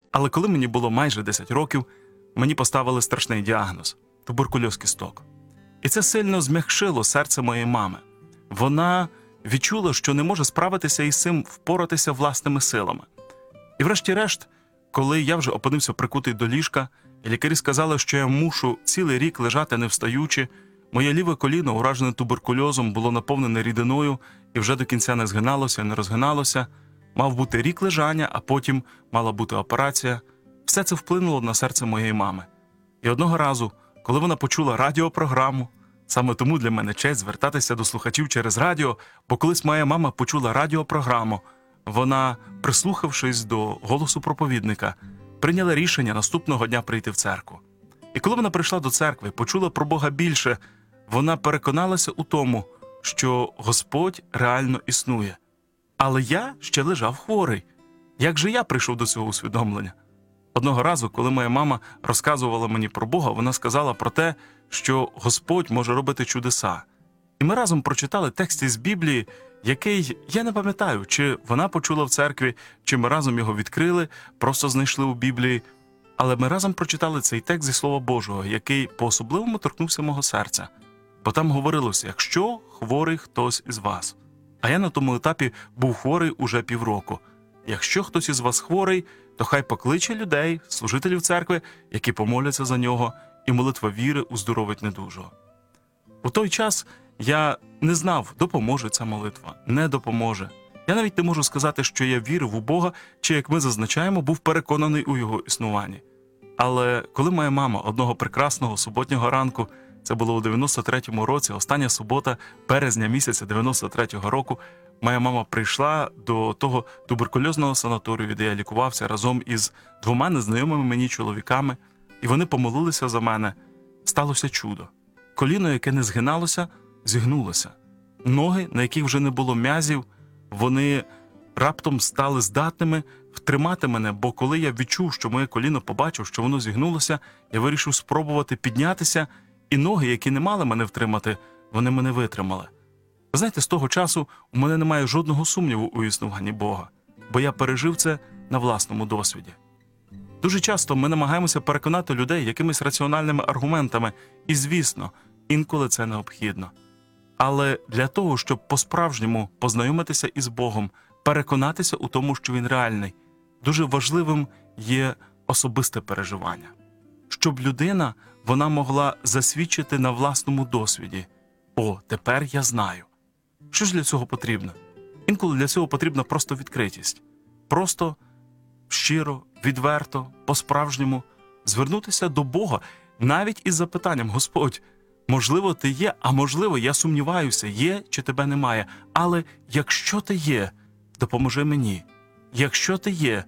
Але коли мені було майже 10 років, мені поставили страшний діагноз – туберкульоз кісток. І це сильно зм'якшило серце моєї мами. Вона відчула, що не може справитися із цим, впоратися власними силами. І врешті-решт, коли я вже опинився прикутий до ліжка, і лікарі сказали, що я мушу цілий рік лежати не встаючи, моє ліве коліно, уражене туберкульозом, було наповнене рідиною і вже до кінця не згиналося, не розгиналося. Мав бути рік лежання, а потім мала бути операція. Все це вплинуло на серце моєї мами. І одного разу, коли вона почула радіопрограму, саме тому для мене честь звертатися до слухачів через радіо, бо колись моя мама почула радіопрограму, вона, прислухавшись до голосу проповідника, прийняла рішення наступного дня прийти в церкву. І коли вона прийшла до церкви і почула про Бога більше, вона переконалася у тому, що Господь реально існує. Але я ще лежав хворий. Як же я прийшов до цього усвідомлення? Одного разу, коли моя мама розказувала мені про Бога, вона сказала про те, що Господь може робити чудеса. І ми разом прочитали текст із Біблії, який, я не пам'ятаю, чи вона почула в церкві, чи ми разом його відкрили, просто знайшли у Біблії. Але ми разом прочитали цей текст зі Слова Божого, який по-особливому торкнувся мого серця. Бо там говорилося, якщо хворий хтось із вас. А я на тому етапі був хворий уже півроку. Якщо хтось із вас хворий, то хай покличе людей, служителів церкви, які помоляться за нього, і молитва віри уздоровить недужого. У той час я не знав, допоможе ця молитва, не допоможе. Я навіть не можу сказати, що я вірив у Бога, чи, як ми зазначаємо, був переконаний у його існуванні. Але коли моя мама одного прекрасного суботнього ранку, це було у 93-му році, остання субота березня місяця 93-го року, моя мама прийшла до того туберкульозного санаторію, де я лікувався разом із 2 незнайомими мені чоловіками, і вони помолилися за мене. Сталося чудо. Коліно, яке не згиналося, зігнулося. Ноги, на яких вже не було м'язів, вони раптом стали здатними втримати мене, бо коли я відчув, що моє коліно побачив, що воно зігнулося, я вирішив спробувати піднятися, і ноги, які не мали мене втримати, вони мене витримали. Ви знаєте, з того часу у мене немає жодного сумніву у існуванні Бога, бо я пережив це на власному досвіді. Дуже часто ми намагаємося переконати людей якимись раціональними аргументами, і, звісно, інколи це необхідно. Але для того, щоб по-справжньому познайомитися із Богом, переконатися у тому, що Він реальний, дуже важливим є особисте переживання. Щоб людина, вона могла засвідчити на власному досвіді: «О, тепер я знаю». Що ж для цього потрібно? Інколи для цього потрібна просто відкритість. Просто, щиро, відверто, по-справжньому звернутися до Бога, навіть із запитанням: «Господь, можливо, ти є, а можливо, я сумніваюся, є чи тебе немає. Але якщо ти є, допоможи мені. Якщо ти є,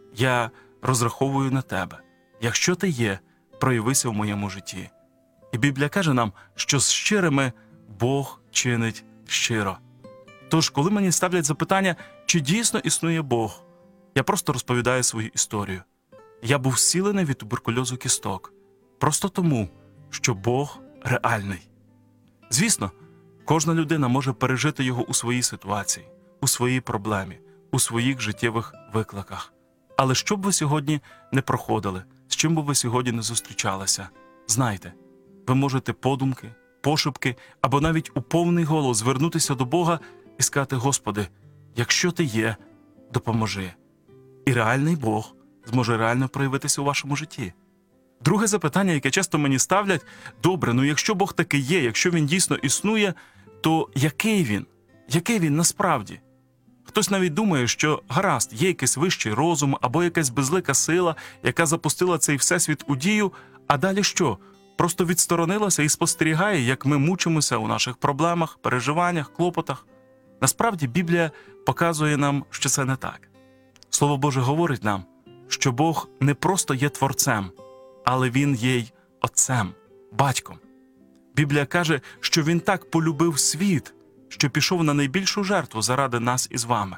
я розраховую на тебе. Якщо ти є, проявися в моєму житті». І Біблія каже нам, що з щирими Бог чинить щиро. Тож, коли мені ставлять запитання, чи дійсно існує Бог, я просто розповідаю свою історію. Я був зцілений від туберкульозу кісток. Просто тому, що Бог реальний. Звісно, кожна людина може пережити його у своїй ситуації, у своїй проблемі, у своїх життєвих викликах. Але що б ви сьогодні не проходили, з чим би ви сьогодні не зустрічалися, знайте, ви можете подумки, пошепки або навіть у повний голос звернутися до Бога і сказати: «Господи, якщо ти є, допоможи». І реальний Бог зможе реально проявитися у вашому житті. Друге запитання, яке часто мені ставлять: добре, якщо Бог таки є, якщо Він дійсно існує, то який Він? Який Він насправді? Хтось навіть думає, що гаразд, є якийсь вищий розум або якась безлика сила, яка запустила цей всесвіт у дію, а далі що? Просто відсторонилася і спостерігає, як ми мучимося у наших проблемах, переживаннях, клопотах. Насправді Біблія показує нам, що це не так. Слово Боже говорить нам, що Бог не просто є Творцем, але Він є й Отцем, Батьком. Біблія каже, що Він так полюбив світ, що пішов на найбільшу жертву заради нас із вами.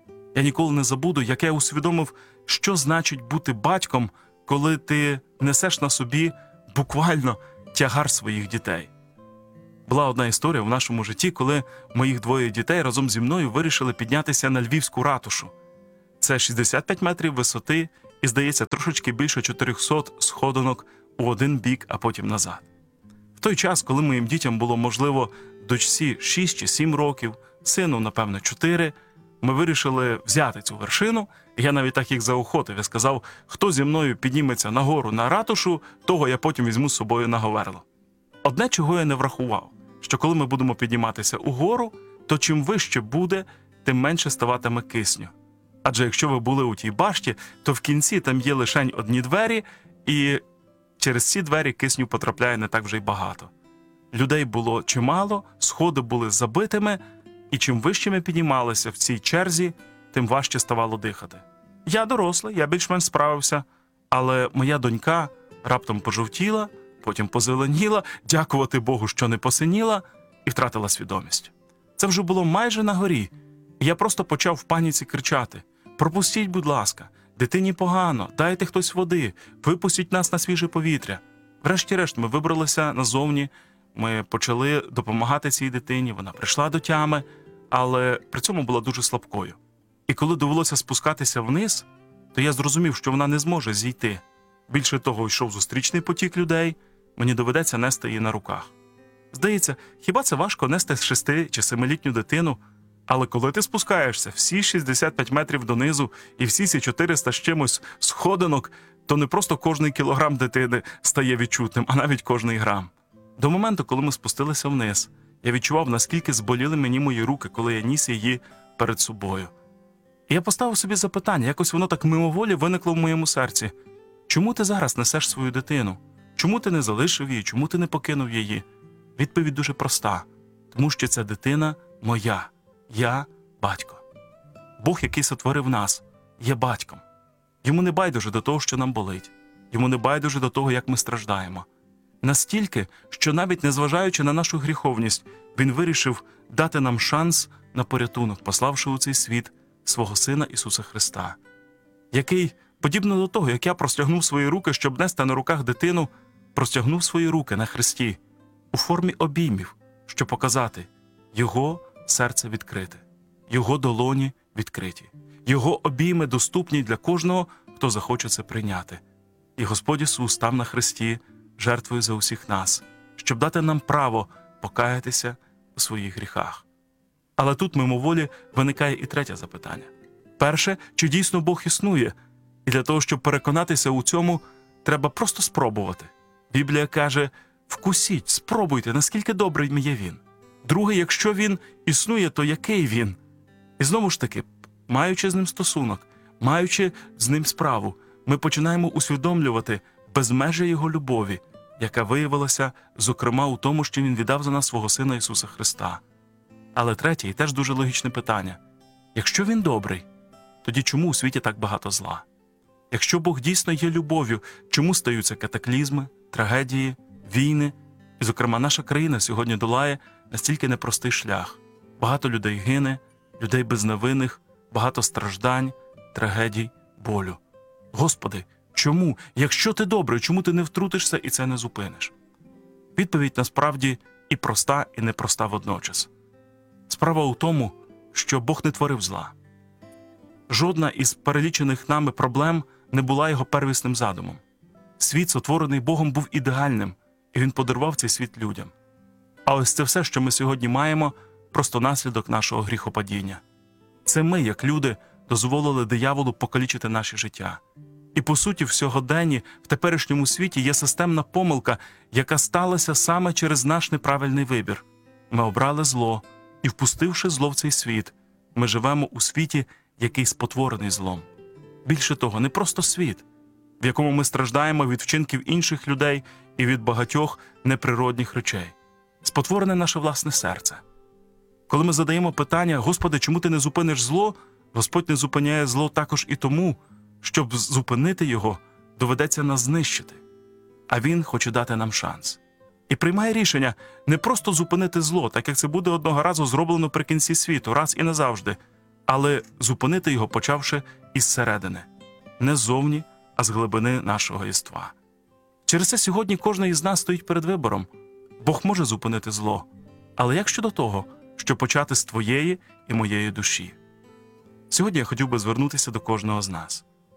Я ніколи не забуду, як я усвідомив, що значить бути батьком, коли ти несеш на собі буквально тягар своїх дітей. Була одна історія в нашому житті, коли моїх 2 дітей разом зі мною вирішили піднятися на Львівську ратушу. Це 65 метрів висоти і, здається, трошечки більше 400 сходинок у один бік, а потім назад. В той час, коли моїм дітям було, можливо, дочці 6 чи 7 років, сину, напевно, 4, ми вирішили взяти цю вершину, і я навіть так їх заохотив. Я сказав, хто зі мною підніметься нагору на ратушу, того я потім візьму з собою на говерло. Одне, чого я не врахував, що коли ми будемо підніматися угору, то чим вище буде, тим менше ставатиме кисню. Адже якщо ви були у тій башті, то в кінці там є лишень одні двері, і через ці двері кисню потрапляє не так вже й багато. Людей було чимало, сходи були забитими, і чим вище ми піднімалися в цій черзі, тим важче ставало дихати. Я дорослий, я більш-менш справився, але моя донька раптом пожовтіла, потім позеленіла, дякувати Богу, що не посиніла, і втратила свідомість. Це вже було майже на горі, і я просто почав в паніці кричати: «Пропустіть, будь ласка, дитині погано, дайте хтось води, випустіть нас на свіже повітря». Врешті-решт ми вибралися назовні, ми почали допомагати цій дитині, вона прийшла до тями, але при цьому була дуже слабкою. І коли довелося спускатися вниз, то я зрозумів, що вона не зможе зійти. Більше того, йшов зустрічний потік людей, мені доведеться нести її на руках. Здається, хіба це важко нести 6 чи 7-літню дитину? Але коли ти спускаєшся всі 65 метрів донизу і всі ці 400 з чимось сходинок, то не просто кожний кілограм дитини стає відчутним, а навіть кожний грам. До моменту, коли ми спустилися вниз, я відчував, наскільки зболіли мені мої руки, коли я ніс її перед собою. І я поставив собі запитання, якось воно так мимоволі виникло в моєму серці. Чому ти зараз несеш свою дитину? Чому ти не залишив її? Чому ти не покинув її? Відповідь дуже проста. Тому що ця дитина моя. Я – батько. Бог, який сотворив нас, є батьком. Йому не байдуже до того, що нам болить. Йому не байдуже до того, як ми страждаємо. Настільки, що навіть незважаючи на нашу гріховність, Він вирішив дати нам шанс на порятунок, пославши у цей світ свого Сина Ісуса Христа, який, подібно до того, як я простягнув свої руки, щоб нести на руках дитину, простягнув свої руки на хресті у формі обіймів, щоб показати – Його серце відкрите, Його долоні відкриті, Його обійми доступні для кожного, хто захоче це прийняти. І Господь Ісус став на хресті жертвою за усіх нас, щоб дати нам право покаятися у своїх гріхах. Але тут мимоволі виникає і третє запитання. Перше, чи дійсно Бог існує? І для того, щоб переконатися у цьому, треба просто спробувати. Біблія каже: «Вкусіть, спробуйте, наскільки добрий є Він». Друге, якщо Він існує, то який Він? І знову ж таки, маючи з Ним стосунок, маючи з Ним справу, ми починаємо усвідомлювати безмежя Його любові, яка виявилася, зокрема, у тому, що Він віддав за нас свого Сина Ісуса Христа. Але третє, і теж дуже логічне питання. Якщо Він добрий, тоді чому у світі так багато зла? Якщо Бог дійсно є любов'ю, чому стаються катаклізми, трагедії, війни? І, зокрема, наша країна сьогодні долає настільки непростий шлях. Багато людей гине, людей безневинних, багато страждань, трагедій, болю. Господи, чому? Якщо Ти добрий, чому Ти не втрутишся і це не зупиниш? Відповідь насправді і проста, і непроста водночас. Справа у тому, що Бог не творив зла. Жодна із перелічених нами проблем не була Його первісним задумом. Світ, сотворений Богом, був ідеальним, і Він подарував цей світ людям. А ось це все, що ми сьогодні маємо, просто наслідок нашого гріхопадіння. Це ми, як люди, дозволили дияволу покалічити наше життя. І, по суті, в сьогоденні, в теперішньому світі є системна помилка, яка сталася саме через наш неправильний вибір. Ми обрали зло, і, впустивши зло в цей світ, ми живемо у світі, який спотворений злом. Більше того, не просто світ, в якому ми страждаємо від вчинків інших людей і від багатьох неприродних речей. Спотворене наше власне серце. Коли ми задаємо питання: «Господи, чому Ти не зупиниш зло?», Господь не зупиняє зло також і тому, щоб зупинити його, доведеться нас знищити. А Він хоче дати нам шанс. І приймає рішення не просто зупинити зло, так як це буде одного разу зроблено при кінці світу, раз і назавжди, але зупинити його, почавши із середини. Не ззовні, а з глибини нашого єства. Через це сьогодні кожен із нас стоїть перед вибором. Бог може зупинити зло, але як щодо того, щоб почати з твоєї і моєї душі? Сьогодні я хотів би звернутися до кожного з нас.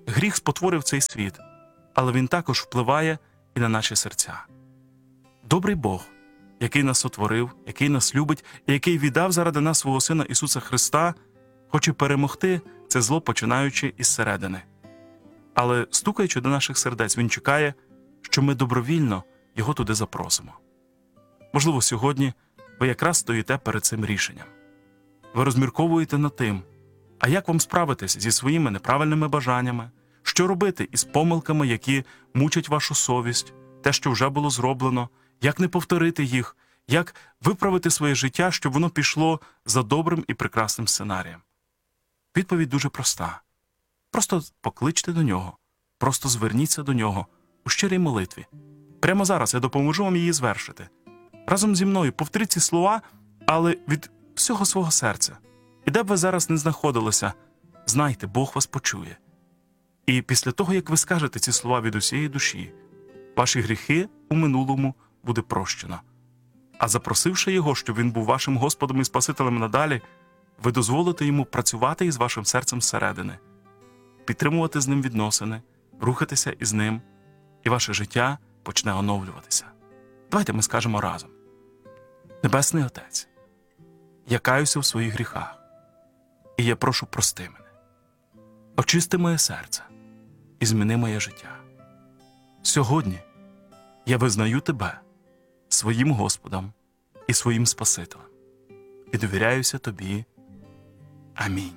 гріх спотворив цей світ, але він також впливає і на наші серця. Добрий Бог, який нас сотворив, який нас любить і який віддав заради нас свого Сина Ісуса Христа, хоче перемогти це зло, починаючи із середини. Але, стукаючи до наших сердець, Він чекає, що ми добровільно Його туди запросимо. Можливо, сьогодні ви якраз стоїте перед цим рішенням. Ви розмірковуєте над тим, а як вам справитися зі своїми неправильними бажаннями, що робити із помилками, які мучать вашу совість, те, що вже було зроблено, як не повторити їх, як виправити своє життя, щоб воно пішло за добрим і прекрасним сценарієм. Відповідь дуже проста. Просто покличте до Нього, просто зверніться до Нього у щирій молитві. Прямо зараз я допоможу вам її звершити. Разом зі мною повторіть ці слова, але від всього свого серця. І де б ви зараз не знаходилися, знайте, Бог вас почує. І після того, як ви скажете ці слова від усієї душі, ваші гріхи у минулому буде прощено. А запросивши Його, щоб Він був вашим Господом і Спасителем надалі, ви дозволите Йому працювати із вашим серцем зсередини, підтримувати з Ним відносини, рухатися із Ним, і ваше життя почне оновлюватися. Давайте ми скажемо разом. Небесний Отець, я каюся в своїх гріхах, і я прошу, прости мене. Очисти моє серце і зміни моє життя. Сьогодні я визнаю Тебе своїм Господом і своїм Спасителем і довіряюся Тобі. Амінь.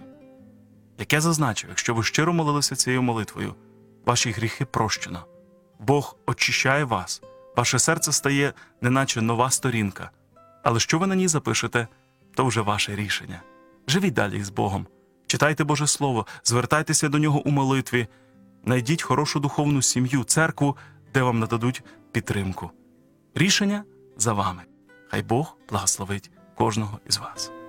Як я зазначив, якщо ви щиро молилися цією молитвою, ваші гріхи прощено. Бог очищає вас, ваше серце стає неначе нова сторінка. Але що ви на ній запишете, то вже ваше рішення. Живіть далі із Богом. Читайте Боже Слово, звертайтеся до Нього у молитві, найдіть хорошу духовну сім'ю, церкву, де вам нададуть підтримку. Рішення за вами. Хай Бог благословить кожного із вас.